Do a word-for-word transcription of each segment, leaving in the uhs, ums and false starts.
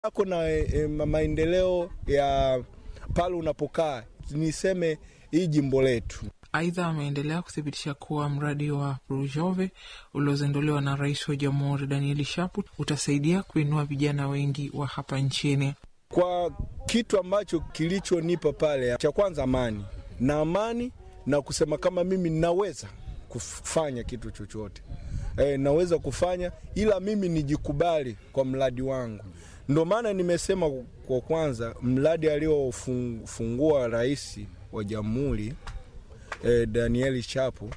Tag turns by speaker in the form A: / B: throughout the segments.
A: Kuna e, maendeleo ya pale unapokaa, niseme hii jimbo letu.
B: Aidha, ameendelea kuthibitisha kuwa mradi wa Prujove uliozinduliwa na Rais wa Jamhuri Daniel Shapu utasaidia kuinua vijana wengi wa hapa nchini.
A: Kwa kitu ambacho kilichonipa pale, cha kwanza amani. Na amani na kusema kama mimi naweza kufanya kitu chochote. E, naweza kufanya ila mimi nijikubali kwa mradi wangu. Ndio maana nimesema kwa kwanza mradi aliofungua Rais wa Jamhuri E, Daniel Shapu,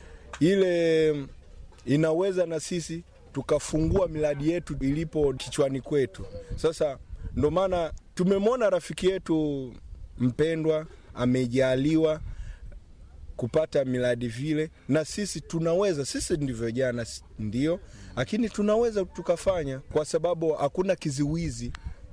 A: ile inaweza na sisi tukafungua miradi yetu ilipo kichwani kwetu. Sasa ndo maana tumemwona rafiki yetu mpendwa amejaliwa kupata miradi vile, na sisi tunaweza, sisi ndivyo jana ndio, lakini tunaweza tukafanya kwa sababu hakuna kiziwizi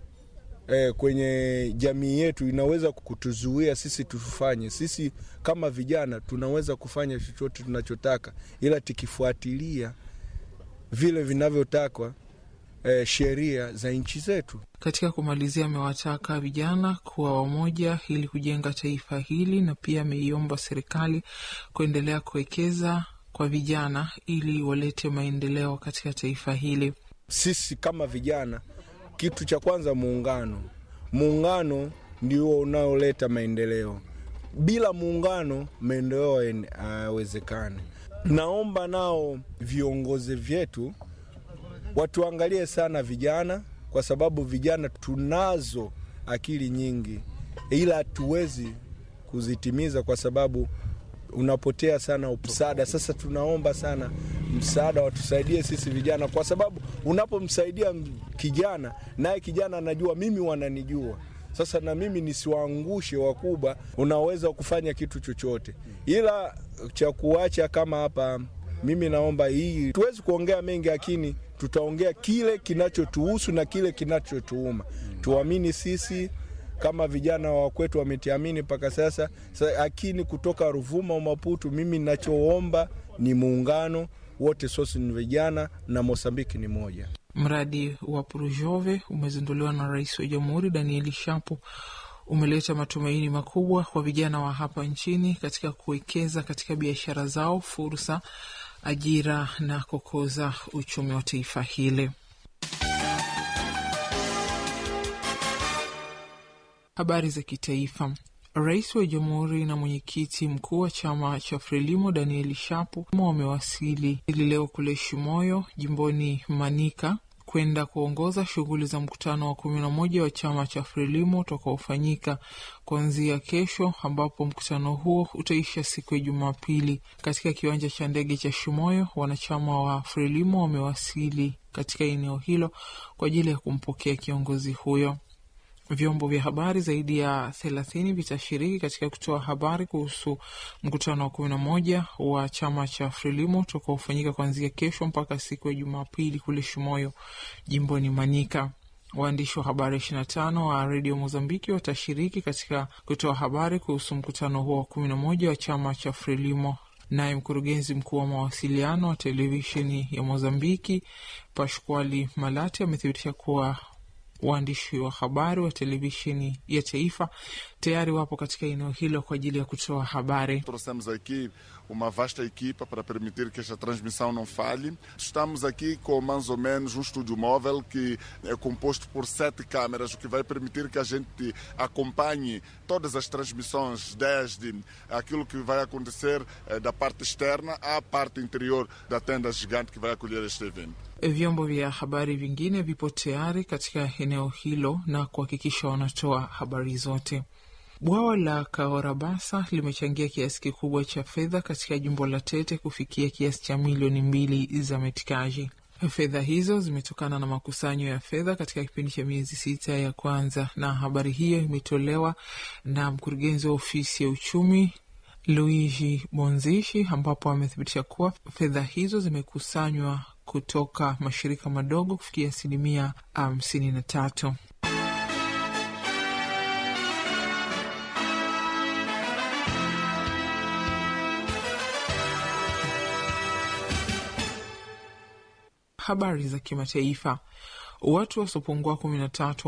A: E, kwenye jamii yetu inaweza kutuzuia sisi tufanye. Sisi kama vijana tunaweza kufanya chochote tunachotaka, ila tukifuatilia vile vinavyotakwa e, sheria za nchi zetu.
B: Katika kumalizia, amewataka vijana kuwa wamoja ili kujenga taifa hili, na pia ameiomba serikali kuendelea kuwekeza kwa vijana ili walete maendeleo katika taifa hili.
A: Sisi kama vijana, kitu cha kwanza muungano. Muungano ndio unaoleta maendeleo. Bila muungano maendeleo hayawezekani. Naomba nao viongozi vyetu watuangalie sana vijana, kwa sababu vijana tunazo akili nyingi, ila hatuwezi kuzitimiza kwa sababu unapotea sana msaada. Sasa tunaomba sana msaada, watusaidie sisi vijana, kwa sababu unapomsaidia kijana, naye kijana anajua mimi wananijua. Sasa na mimi nisiwaangushe wakubwa, unaweza kufanya kitu chochote. Ila cha kuacha kama hapa, mimi naomba hii, tuwezi kuongea mengi, lakini tutaongea kile kinachotuhusu na kile kinachotuuma. Tuamini sisi kama vijana wa kwetu wametiamini mpaka sasa. Lakini kutoka Ruvuma au Maputo, mimi ninachoomba ni muungano wote, sosi ni vijana na Mozambiki ni moja.
B: Mradi wa Prujove umezinduliwa na Rais wa Jamhuri Daniel Shapu umeleta matumaini makubwa kwa vijana wa hapa nchini katika kuwekeza katika biashara zao, fursa, ajira na kukuza uchumi wa taifa hili. Habari za kitaifa. Rais wa Jamhuri na mwenyekiti mkuu wa chama cha Frelimo Daniel Shapu wamewasili ili leo kule Shimoyo jimboni Manika kwenda kuongoza shughuli za mkutano wa kumi na moja wa chama cha Frelimo utakaofanyika kuanzia kesho, ambapo mkutano huo utaisha siku ya Jumapili katika kiwanja cha ndege cha Shimoyo. Wanachama wa Frelimo wamewasili katika eneo hilo kwa ajili ya kumpokea kiongozi huyo. Vyombo vya habari zaidi ya thelathini vitashiriki katika kutoa habari kuhusu mkutano wa kumi na moja wa chama cha Frelimo utakaofanyika kuanzia kesho mpaka siku ya Jumapili kule Shimoyo jimboni Manika. Waandishi wa habari ishirini na tano wa Radio Mozambiki watashiriki katika kutoa habari kuhusu mkutano huo wa kumi na moja wa chama cha Frelimo. Naye mkurugenzi mkuu wa mawasiliano wa televisheni ya Mozambiki Pasquale Malati amethibitisha kuwa waandishi wa habari wa televisheni ya taifa tayari wapo katika eneo hilo kwa ajili ya kutoa habari.
C: Trouxemos aqui uma vasta equipa para permitir que esta transmissão não falhe. Estamos aqui com mais ou menos um estúdio móvel que é composto por sete câmeras, o que vai permitir que a gente acompanhe todas as transmissões, desde aquilo que vai acontecer eh, da parte externa à parte interior da tenda gigante que vai acolher este evento.
B: Vyombo vya habari vingine vipo tayari katika eneo hilo na kuhakikisha wanatoa habari zote. Bwawa la Kaorabasa limechangia kiasi kikubwa cha fedha katika jimbo la Tete kufikia kiasi cha milioni mbili za metikaji. Fedha hizo zimetokana na makusanyo ya fedha katika kipindi cha miezi sita ya kwanza, na habari hiyo imetolewa na mkurugenzi wa ofisi ya uchumi Luigi Bonzishi, ambapo amethibitisha kuwa fedha hizo zimekusanywa kutoka mashirika madogo kufikia asilimia hamsini na tatu. Habari za kimataifa. Watu wasiopungua kumi na tatu